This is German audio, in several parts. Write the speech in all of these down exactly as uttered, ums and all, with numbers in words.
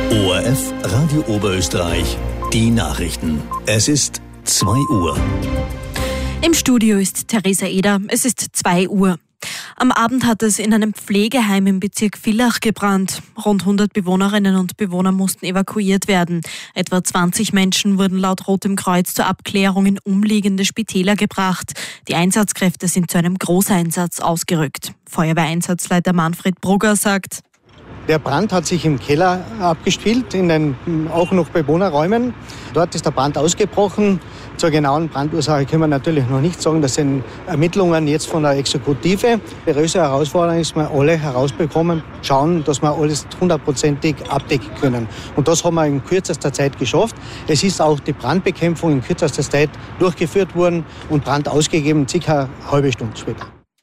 O R F Radio Oberösterreich, die Nachrichten. Es ist zwei Uhr. Im Studio ist Theresa Eder. Es ist zwei Uhr. Am Abend hat es in einem Pflegeheim im Bezirk Villach gebrannt. Rund hundert Bewohnerinnen und Bewohner mussten evakuiert werden. Etwa zwanzig Menschen wurden laut Rotem Kreuz zur Abklärung in umliegende Spitäler gebracht. Die Einsatzkräfte sind zu einem Großeinsatz ausgerückt. Feuerwehreinsatzleiter Manfred Brugger sagt: Der Brand hat sich im Keller abgespielt, in den auch noch Bewohnerräumen. Dort ist der Brand ausgebrochen. Zur genauen Brandursache können wir natürlich noch nicht sagen. Das sind Ermittlungen jetzt von der Exekutive. Die größte Herausforderung ist, dass wir alle herausbekommen, schauen, dass wir alles hundertprozentig abdecken können. Und das haben wir in kürzester Zeit geschafft. Es ist auch die Brandbekämpfung in kürzester Zeit durchgeführt worden und Brand ausgegeben, circa eine halbe Stunde später.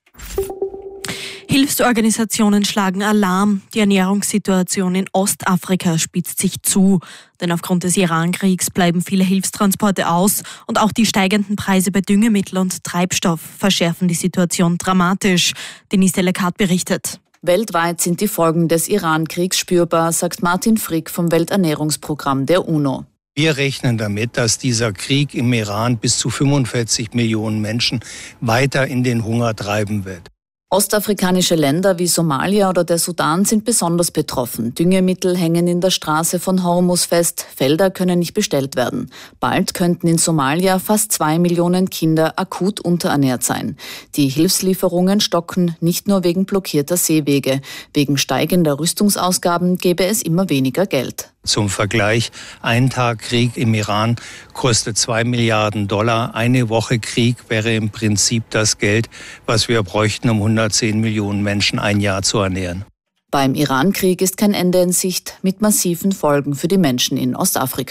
Hilfsorganisationen schlagen Alarm. Die Ernährungssituation in Ostafrika spitzt sich zu. Denn aufgrund des Iran-Kriegs bleiben viele Hilfstransporte aus und auch die steigenden Preise bei Düngemittel und Treibstoff verschärfen die Situation dramatisch. Denise Delekat berichtet. Weltweit sind die Folgen des Iran-Kriegs spürbar, sagt Martin Frick vom Welternährungsprogramm der UNO. Wir rechnen damit, dass dieser Krieg im Iran bis zu fünfundvierzig Millionen Menschen weiter in den Hunger treiben wird. Ostafrikanische Länder wie Somalia oder der Sudan sind besonders betroffen. Düngemittel hängen in der Straße von Hormuz fest, Felder können nicht bestellt werden. Bald könnten in Somalia fast zwei Millionen Kinder akut unterernährt sein. Die Hilfslieferungen stocken nicht nur wegen blockierter Seewege. Wegen steigender Rüstungsausgaben gäbe es immer weniger Geld. Zum Vergleich, ein Tag Krieg im Iran kostet zwei Milliarden Dollar. Eine Woche Krieg wäre im Prinzip das Geld, was wir bräuchten, um hundertzehn Millionen Menschen ein Jahr zu ernähren. Beim Iran-Krieg ist kein Ende in Sicht mit massiven Folgen für die Menschen in Ostafrika.